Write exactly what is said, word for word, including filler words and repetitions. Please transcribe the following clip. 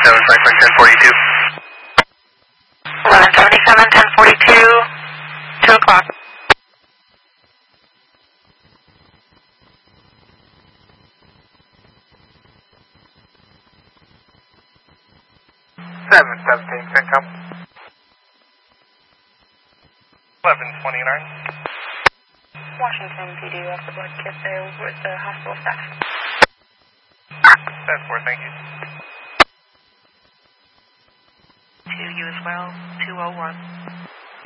seven, cycling ten forty-two. eleven seventy-seven, ten forty-two, two o'clock. seven seventeen, CENTCOM. eleven twenty-nine. Washington P D, off the blood kit there with the hospital staff. ten four, thank you. To you as well, two oh one.